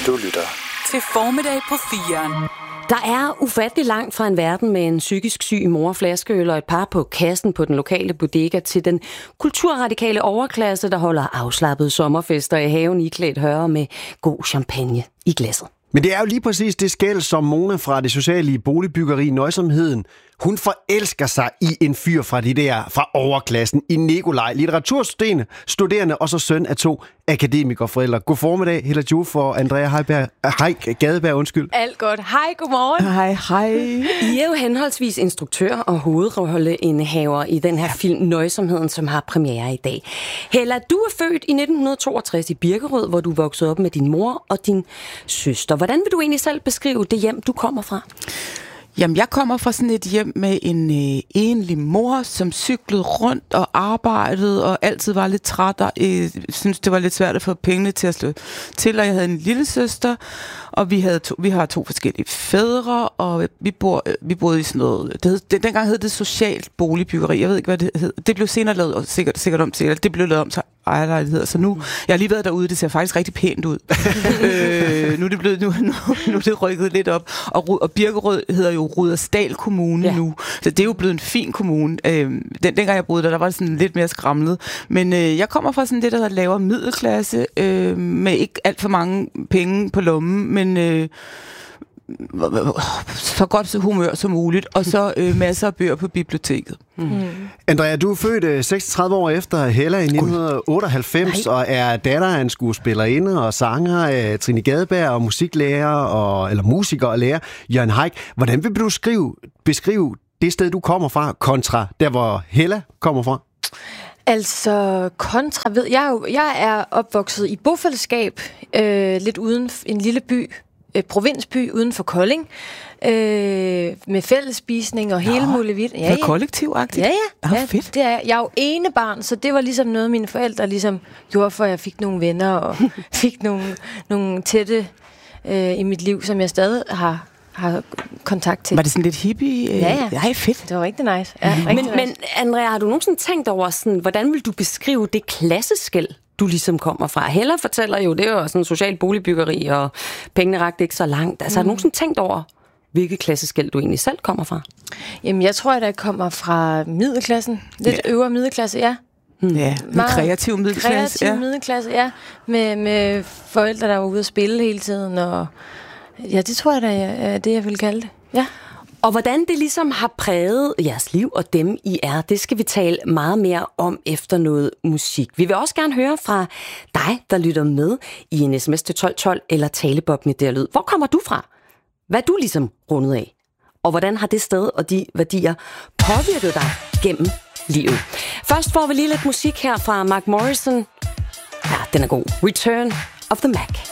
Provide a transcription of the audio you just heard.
Du lytter til Formiddag på 4'eren. Der er ufattelig langt fra en verden med en psykisk syg mor, flaskeøl og et par på kassen på den lokale bodega til den kulturradikale overklasse, der holder afslappede sommerfester i haven iklædt høre med god champagne i glasset. Men det er jo lige præcis det skel, som Mona fra det sociale boligbyggeri Nøjsomheden, hun forelsker sig i en fyr fra overklassen i Nikolaj, litteraturstuderende og så søn af 2 akademikerforældre. God formiddag, Hella Juf og Andrea Gadeberg, undskyld. Alt godt. Hej, godmorgen. Hej. I er jo henholdsvis instruktør og hovedrolleindehaver i den her film Nøjsomheden, som har premiere i dag. Hella, du er født i 1962 i Birkerød, hvor du voksede op med din mor og din søster. Hvordan vil du egentlig selv beskrive det hjem, du kommer fra? Jamen, jeg kommer fra sådan et hjem med en enlig mor, som cyklede rundt og arbejdede, og altid var lidt træt, og synes det var lidt svært at få pengene til at slå til, og jeg havde en lille søster, og vi har 2 forskellige fædre, og vi boede i sådan noget, dengang hed det socialt boligbyggeri, jeg ved ikke, hvad det hed. Det blev senere lavet, og sikkert om til, det blev lavet om til ejerlejligheder, så nu, jeg har lige været derude, det ser faktisk rigtig pænt ud. Nu er det rykket lidt op, og Birkerød hedder jo Rudersdal Kommune nu, så det er jo blevet en fin kommune. Dengang jeg boede der var det sådan lidt mere skramlet, men jeg kommer fra sådan det, der lavere middelklasse, med ikke alt for mange penge på lommen, men så godt humør som muligt, og så masser af bøger på biblioteket. Andrea, du er født 36 år efter Hella i 1998, og er datter af en skuespillerinde og sanger, Trine Gadeberg, og musiklærer, eller musiker og lærer, Jørgen Haik. Hvordan vil du beskrive det sted, du kommer fra, kontra der, hvor Hella kommer fra? Altså, kontra ved jeg er opvokset i bofællesskab, lidt uden en lille by, provinsby uden for Kolding, med fællesspisning og hele muligvidt. Ja, kollektivagtigt. Ja, fedt. Det er jeg. Jeg er jo enebarn, så det var ligesom noget, mine forældre ligesom gjorde, for jeg fik nogle venner og fik nogle tætte i mit liv, som jeg stadig har kontakt til. Var det sådan lidt hippie? Ja, fedt. Det var rigtig nice. Ja, rigtig nice. Men Andrea, har du nogensinde tænkt over, sådan, hvordan vil du beskrive det klasseskel, du ligesom kommer fra? Hella fortæller jo, det er jo sådan social boligbyggeri, og pengene rakte ikke så langt. Altså, har du nogensinde tænkt over, hvilket klasseskel du egentlig selv kommer fra? Jamen, jeg tror, at jeg kommer fra middelklassen. Lidt øvre middelklasse, ja. Ja, med kreativ middelklasse. Kreativ middelklasse, ja. Med forældre, der var ude at spille hele tiden, og ja, det tror jeg da er det, jeg vil kalde det. Ja. Og hvordan det ligesom har præget jeres liv og dem, I er, det skal vi tale meget mere om efter noget musik. Vi vil også gerne høre fra dig, der lytter med i en sms til 1212 eller taleboblen der lyd. Hvor kommer du fra? Hvad er du ligesom rundet af? Og hvordan har det sted og de værdier påvirket dig gennem livet? Først får vi lige lidt musik her fra Mark Morrison. Ja, den er god. Return of the Mac.